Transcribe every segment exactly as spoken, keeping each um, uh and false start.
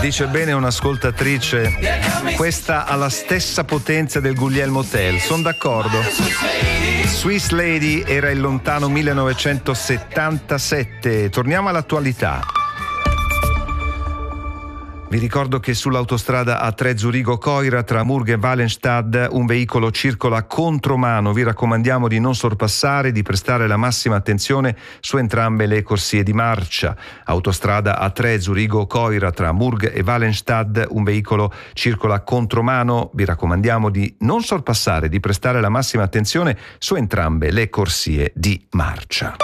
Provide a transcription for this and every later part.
dice bene un'ascoltatrice, questa ha la stessa potenza del Guglielmo Tell, sono d'accordo. Swiss Lady era il lontano millenovecentosettantasette. Torniamo all'attualità. Vi ricordo che sull'autostrada A tre Zurigo-Coira tra Murg e Wallenstad un veicolo circola contromano. Vi raccomandiamo di non sorpassare, di prestare la massima attenzione su entrambe le corsie di marcia. Autostrada A tre Zurigo-Coira tra Murg e Wallenstad un veicolo circola contromano. Vi raccomandiamo di non sorpassare, di prestare la massima attenzione su entrambe le corsie di marcia.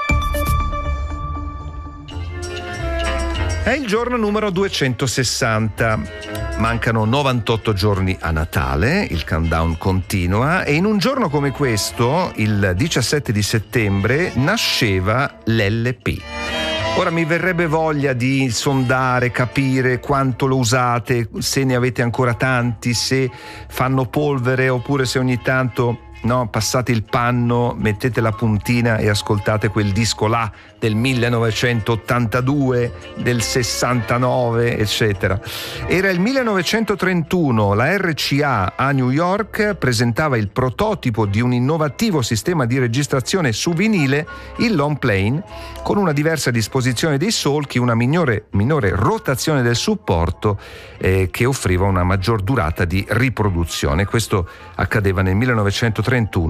È il giorno numero duecentosessanta. Mancano novantotto giorni a Natale, il countdown continua e in un giorno come questo, il diciassette di settembre, nasceva l'L P. Ora mi verrebbe voglia di sondare, capire quanto lo usate, se ne avete ancora tanti, se fanno polvere oppure se ogni tanto... No, passate il panno, mettete la puntina e ascoltate quel disco là del millenovecentottantadue, del sessantanove, eccetera. Era il millenovecentotrentuno, la R C A a New York presentava il prototipo di un innovativo sistema di registrazione su vinile, il long plane, con una diversa disposizione dei solchi, una minore, minore rotazione del supporto eh, che offriva una maggior durata di riproduzione. Questo accadeva nel millenovecentotrentuno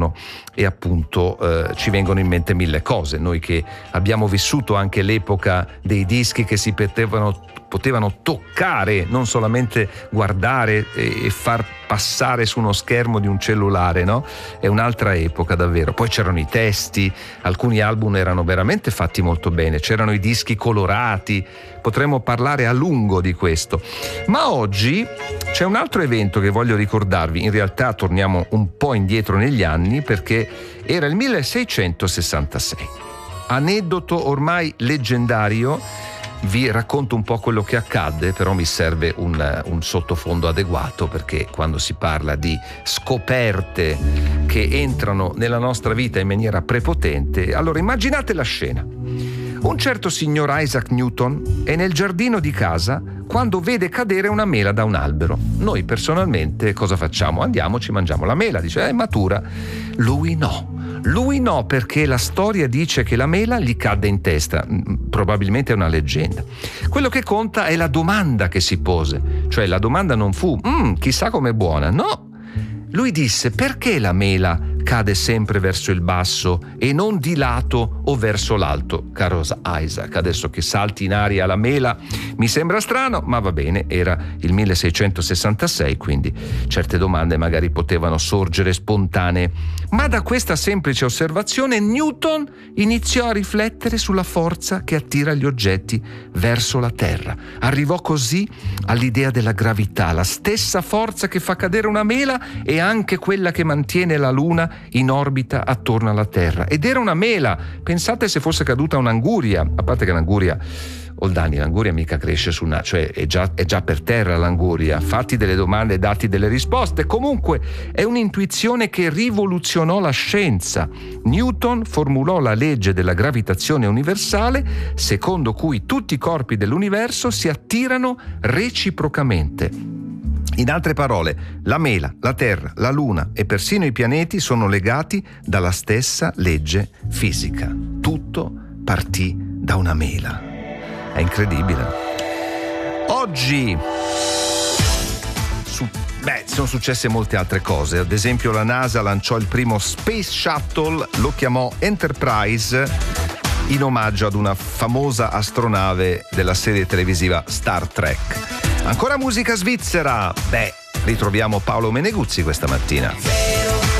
e appunto eh, ci vengono in mente mille cose. Noi che abbiamo vissuto anche l'epoca dei dischi che si potevano, potevano toccare, non solamente guardare e, e far passare su uno schermo di un cellulare, no? È un'altra epoca davvero. Poi c'erano i testi, alcuni album erano veramente fatti molto bene, c'erano i dischi colorati, potremmo parlare a lungo di questo. Ma oggi c'è un altro evento che voglio ricordarvi, in realtà torniamo un po' indietro negli anni perché era il milleseicentosessantasei. Aneddoto ormai leggendario. Vi racconto un po' quello che accadde, però mi serve un, un sottofondo adeguato perché quando si parla di scoperte che entrano nella nostra vita in maniera prepotente, allora immaginate la scena. Un certo signor Isaac Newton è nel giardino di casa quando vede cadere una mela da un albero. Noi personalmente cosa facciamo? Andiamo, ci mangiamo la mela, dice, è matura. Lui no. Lui no, perché la storia dice che la mela gli cadde in testa. Probabilmente è una leggenda. Quello che conta è la domanda che si pose. Cioè la domanda non fu mm, chissà com'è buona. No. Lui disse: perché la mela cade sempre verso il basso e non di lato o verso l'alto? Caro Isaac, adesso che salti in aria la mela mi sembra strano, ma va bene, era il milleseicentosessantasei, quindi certe domande magari potevano sorgere spontanee. Ma da questa semplice osservazione Newton iniziò a riflettere sulla forza che attira gli oggetti verso la terra. Arrivò così all'idea della gravità, la stessa forza che fa cadere una mela e anche quella che mantiene la luna in orbita attorno alla Terra. Ed era una mela. Pensate se fosse caduta un'anguria, a parte che l'anguria, Oldani, l'anguria mica cresce su una, cioè è già, è già per terra l'anguria. Fatti delle domande, dati delle risposte. Comunque è un'intuizione che rivoluzionò la scienza. Newton formulò la legge della gravitazione universale, secondo cui tutti i corpi dell'universo si attirano reciprocamente. In altre parole, la mela, la Terra, la Luna e persino i pianeti sono legati dalla stessa legge fisica. Tutto partì da una mela. È incredibile. Oggi su, beh, sono successe molte altre cose. Ad esempio la NASA lanciò il primo Space Shuttle, lo chiamò Enterprise, in omaggio ad una famosa astronave della serie televisiva Star Trek. Ancora musica svizzera. Beh, ritroviamo Paolo Meneguzzi questa mattina.